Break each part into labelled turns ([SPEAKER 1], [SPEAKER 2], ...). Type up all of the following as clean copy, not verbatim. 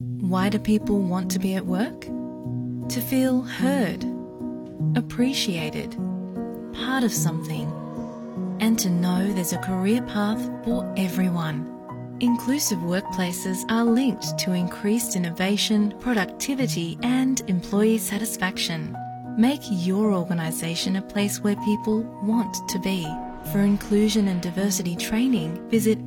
[SPEAKER 1] Why do people want to be at work? To feel heard, appreciated, part of something, and to know there's a career path for everyone. Inclusive workplaces are linked to increased innovation, productivity, and employee satisfaction. Make your organisation a place where people want to be. For inclusion and diversity training, visit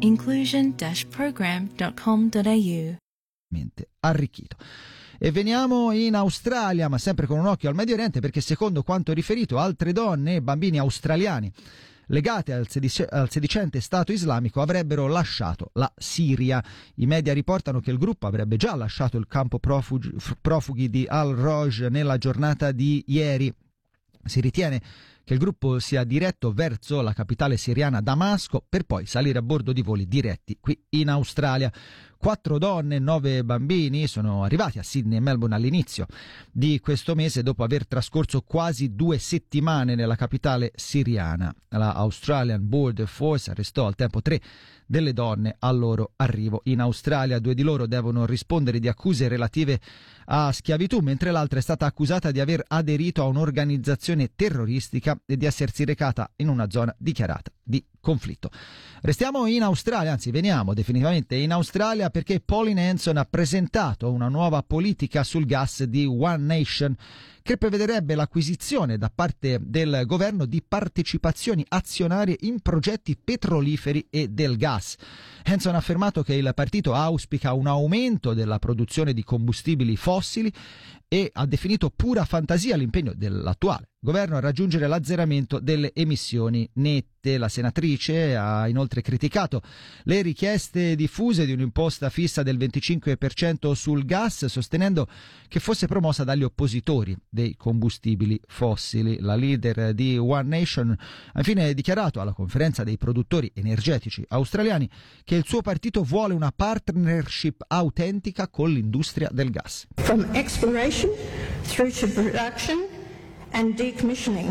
[SPEAKER 1] inclusion-program.com.au.
[SPEAKER 2] Arricchito. E veniamo in Australia, ma sempre con un occhio al Medio Oriente, perché secondo quanto riferito altre donne e bambini australiani legate al sedicente Stato islamico avrebbero lasciato la Siria. I media riportano che il gruppo avrebbe già lasciato il campo profughi di Al-Roj nella giornata di ieri. Si ritiene che il gruppo sia diretto verso la capitale siriana Damasco per poi salire a bordo di voli diretti qui in Australia. 4 donne e 9 bambini sono arrivati a Sydney e Melbourne all'inizio di questo mese dopo aver trascorso quasi 2 settimane nella capitale siriana. La Australian Border Force arrestò al tempo 3 delle donne al loro arrivo in Australia. 2 di loro devono rispondere di accuse relative a schiavitù, mentre l'altra è stata accusata di aver aderito a un'organizzazione terroristica e di essersi recata in una zona dichiarata di conflitto. Restiamo in Australia, anzi veniamo definitivamente in Australia, perché Pauline Hanson ha presentato una nuova politica sul gas di One Nation che prevederebbe l'acquisizione da parte del governo di partecipazioni azionarie in progetti petroliferi e del gas. Hanson ha affermato che il partito auspica un aumento della produzione di combustibili fossili e ha definito pura fantasia l'impegno dell'attuale governo a raggiungere l'azzeramento delle emissioni nette. La senatrice ha inoltre criticato le richieste diffuse di un'imposta fissa del 25% sul gas, sostenendo che fosse promossa dagli oppositori dei combustibili fossili. La leader di One Nation ha infine dichiarato alla conferenza dei produttori energetici australiani che il suo partito vuole una partnership autentica con l'industria del gas.
[SPEAKER 3] From exploration through to production and decommissioning.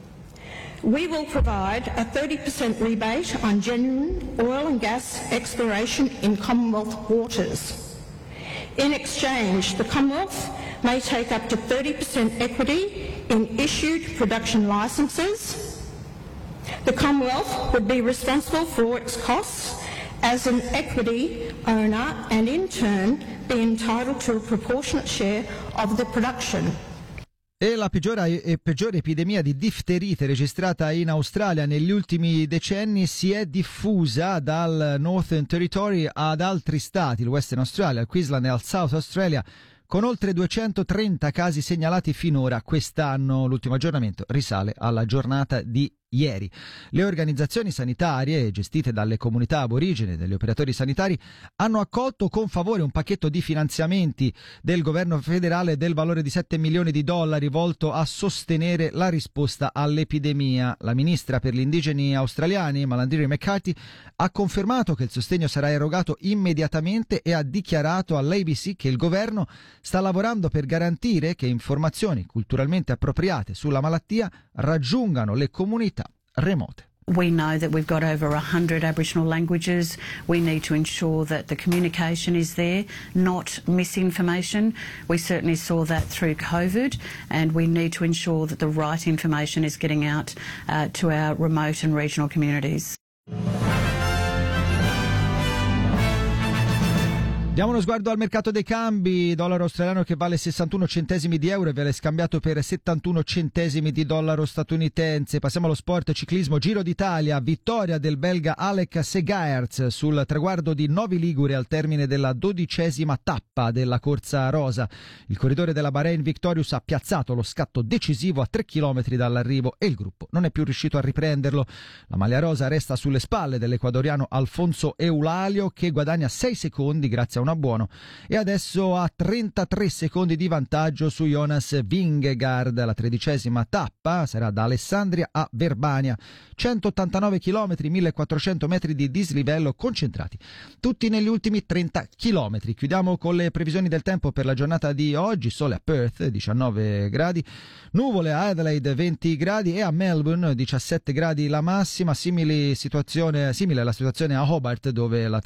[SPEAKER 3] We will provide a 30% rebate on genuine oil and gas exploration in Commonwealth waters. In exchange, the Commonwealth may take up to 30% equity in issued production licences. The Commonwealth would be responsible for all its costs as an equity owner and in turn be entitled to a proportionate share of the production.
[SPEAKER 2] E la peggiore epidemia di difterite registrata in Australia negli ultimi decenni si è diffusa dal Northern Territory ad altri stati, il Western Australia, il Queensland e al South Australia, con oltre 230 casi segnalati finora quest'anno. L'ultimo aggiornamento risale alla giornata di ieri. Le organizzazioni sanitarie gestite dalle comunità aborigene e degli operatori sanitari hanno accolto con favore un pacchetto di finanziamenti del governo federale del valore di $7 milioni volto a sostenere la risposta all'epidemia. La ministra per gli indigeni australiani, Malarndirri McCarthy, ha confermato che il sostegno sarà erogato immediatamente e ha dichiarato all'ABC che il governo sta lavorando per garantire che informazioni culturalmente appropriate sulla malattia raggiungano le comunità remote.
[SPEAKER 4] We know that we've got over 100 Aboriginal languages. We need to ensure that the communication is there, not misinformation. We certainly saw that through COVID, and we need to ensure that the right information is getting out to our remote and regional communities.
[SPEAKER 2] Diamo uno sguardo al mercato dei cambi. Dollaro australiano che vale 61 centesimi di euro e viene scambiato per 71 centesimi di dollaro statunitense. Passiamo allo sport ciclismo. Giro d'Italia, vittoria del belga Alec Segaerts sul traguardo di Novi Ligure al termine della 12ª tappa della corsa rosa. Il corridore della Bahrain Victorious ha piazzato lo scatto decisivo a 3 km dall'arrivo e il gruppo non è più riuscito a riprenderlo. La maglia rosa resta sulle spalle dell'ecuadoriano Alfonso Eulalio, che guadagna 6 secondi grazie a un abbuono e adesso ha 33 secondi di vantaggio su Jonas Vingegaard. La 13ª tappa sarà da Alessandria a Verbania, 189 km, 1400 metri di dislivello concentrati tutti negli ultimi 30 km. Chiudiamo con le previsioni del tempo per la giornata di oggi. Sole a Perth 19 gradi, nuvole a Adelaide 20 gradi e a Melbourne 17 gradi la massima, simile alla situazione a Hobart, dove la